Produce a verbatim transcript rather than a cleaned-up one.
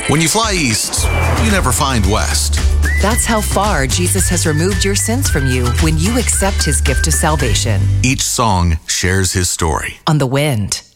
When you fly east, you never find west. That's how far Jesus has removed your sins from you when you accept his gift of salvation. Each song shares his story. On The Wind.